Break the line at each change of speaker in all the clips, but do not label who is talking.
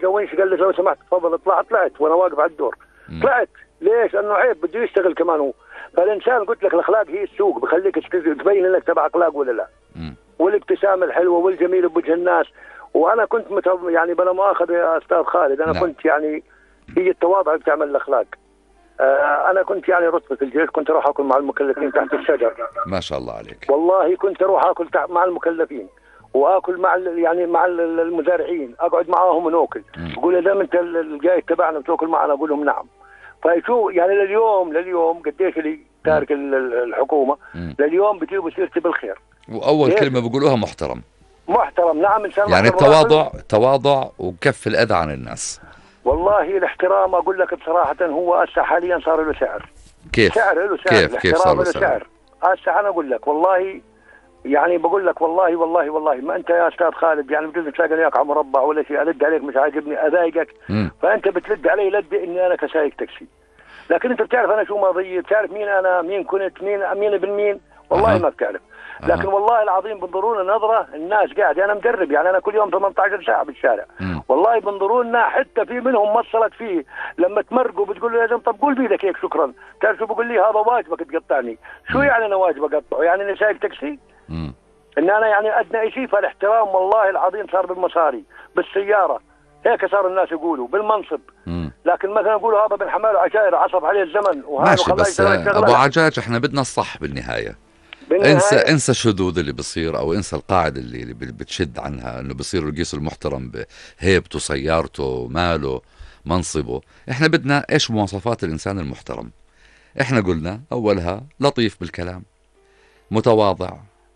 زونش قال لي لو سمحت تفضل اطلع. طلعت وانا واقف على الدور. طلعت ليش؟ لانه عيب بده يشتغل كمان هو. فالانسان قلت لك الاخلاق هي السوق، بخليك تبين انك تبع اخلاق ولا لا. والابتسامه الحلوه والجميله بوجه الناس. وانا كنت يعني بلا مؤاخذه يا استاذ خالد، انا كنت يعني هي التواضع بتعمل الاخلاق. انا كنت يعني رتبه في الجيش، كنت اروح اكل مع المكلفين تحت الشجر.
ما شاء الله عليك.
والله كنت اروح اكل مع المكلفين، واكل مع يعني مع المزارعين، اقعد معاهم وناكل. يقول اذا انت القايد تبعنا بتاكل معنا، اقول لهم نعم. فشو يعني لليوم قديش اللي تارك الحكومه لليوم بجيبوا سيرتي بالخير.
واول كلمه بقولوها محترم.
نعم انسان
يعني التواضع وكف الاذى عن الناس.
والله الاحترام اقول لك بصراحه هو هسه حاليا صار له سعر.
كيف؟
سعر له سعر.
كيف صار له سعر؟
هسه انا اقول لك والله، يعني بقول لك والله ما انت يا استاذ خالد يعني بجوز تلاقي وياك على مربع ولا شيء الد عليك مش عاجبني اضايقك، فانت بتلد علي لد اني انا كسايق تاكسي. لكن انت بتعرف انا شو ماضي، بتعرف مين انا، مين كنت، مين ابن مين، والله ما بتعرف. لكن والله العظيم بنظرونا نظره الناس قاعده، انا مدرب يعني انا كل يوم 18 ساعه بالشارع. والله بنظرونا حتى في منهم مصلت فيه لما تمرقوا بتقول له يا زلمه طب قول بيدك هيك شكرا. تعرف شو بقول لي؟ هذا واجبك تقطعني. شو يعني انا واجب اقطعه؟ يعني انا سايق تاكسي؟ ان انا يعني ادنى شيء. فالاحترام والله العظيم صار بالمصاري، بالسياره، هيك صار الناس يقولوا، بالمنصب. لكن مثلا يقولوا هذا بن حمال عشائر عصب عليه الزمن
ماشي. بس ابو عجاج احنا بدنا الصح بالنهايه. انسى الشذوذ اللي بصير، او انسى القاعده اللي بتشد عنها انه بصير القيس المحترم بهيبته، سيارته، ماله، منصبه. احنا بدنا ايش مواصفات الانسان المحترم. احنا قلنا اولها لطيف بالكلام، متواضع،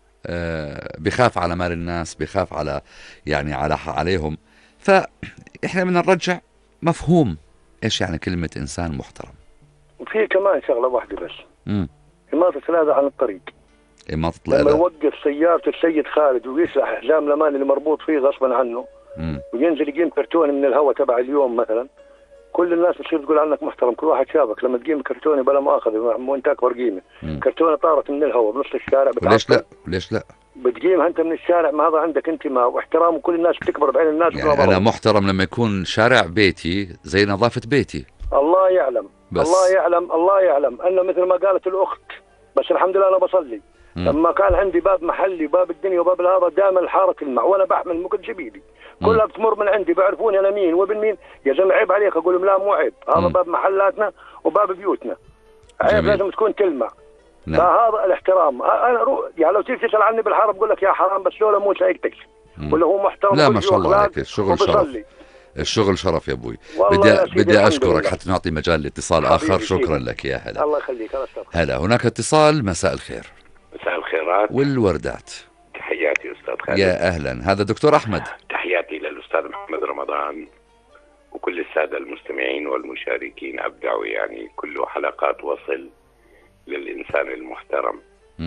بخاف على مال الناس، بخاف على يعني عليهم. فاحنا بدنا نرجع مفهوم ايش يعني كلمه انسان محترم.
وفي كمان شغله واحده بس، إماطة الأذى عن الطريق.
إماطة الأذى.
لما يوقف سيارة السيد خالد ويسلح حزام الأمان اللي مربوط فيه غصبا عنه، وينزل يقيم كرتوني من الهواء تبع اليوم مثلا، كل الناس بتصير تقول عنك محترم. كل واحد شافك لما تقيم كرتوني بلا مؤاخذة وانت أكبر قيمة، كرتونة طارت من الهواء بنص الشارع.
وليش لا
بتقيمها أنت من الشارع، ما هذا عندك انتماء واحترام، وكل الناس بتكبر بعين الناس.
يعني أنا محترم لما يكون شارع بيتي زي نظافة بيتي.
الله يعلم بس. الله يعلم أنه مثل ما قالت الأخت، بس الحمد لله أنا بصلي. لما كان عندي باب محلي وباب الدنيا وباب هذا دائما الحارة تلمع، وأنا بحمل ما كنتش بيدي، كلها بتمر من عندي، بيعرفوني أنا مين وابن مين. يا زلمة عيب عليك، أقول لهم لا مو عيب، هذا باب محلاتنا وباب بيوتنا، عيب لازم تكون تلمع. فهذا الاحترام. أنا يعني لو تيجي تسأل عني بالحارة بقول لك يا حرام، بس لولا مو سايق تاكسي ولا هو محترم.
لا ما شاء الله عليك، الشغل شرف. الشغل شرف يا ابوي. بدي اشكرك حتى نعطي مجال لاتصال اخر. شكرا لك يا هلا.
الله يخليك.
هلا هناك اتصال. مساء الخير.
مساء الخيرات
والوردات.
تحياتي استاذ خالد.
يا اهلا. هذا دكتور احمد.
تحياتي للاستاذ محمد رمضان وكل الساده المستمعين والمشاركين. ابدعوا يعني كل حلقات وصل للانسان المحترم.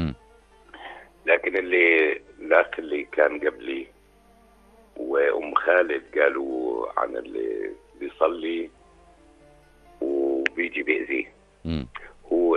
لكن اللي كان قبلي وأم خالد قالوا عن اللي بيصلي وبيجي بيأذيه. هو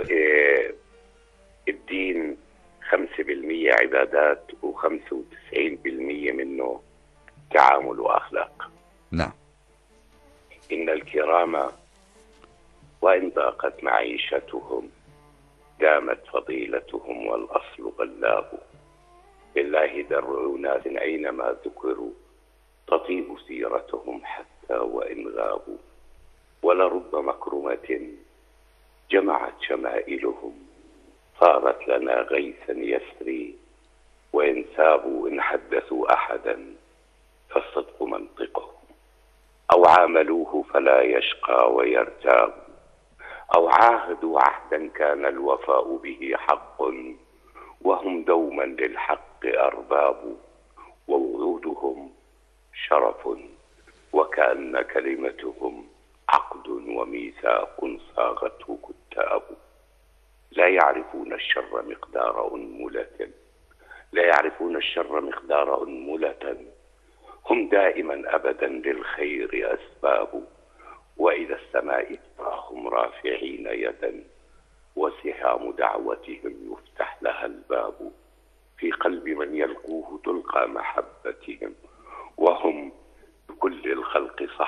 الدين 5% عبادات و95% منه تعامل وأخلاق.
نعم.
إن الكرام وإن ضاقت معيشتهم دامت فضيلتهم والأصل غلاب. بالله در أناس أينما ذكروا تطيب سيرتهم حتى وإن غابوا. ولرب مكرمة جمعت شمائلهم صارت لنا غيثا يسري. وإن سابوا إن حدثوا أحدا فالصدق منطقهم. أو عاملوه فلا يشقى ويرتاب. أو عاهدوا عهدا كان الوفاء به حق وهم دوما للحق أرباب. ووعودهم شرف وكأن كلمتهم عقد وميثاق صاغته كتاب. لا يعرفون الشر مقدار أنملة. لا يعرفون الشر مقدار أنملة. هم دائما أبدا للخير أسباب. وإذا السماء تراهم رافعين يدا وسهام دعوتهم يفتح لها الباب. في قلب من يلقوه تلقى محبتهم وهم بكل الخلق صح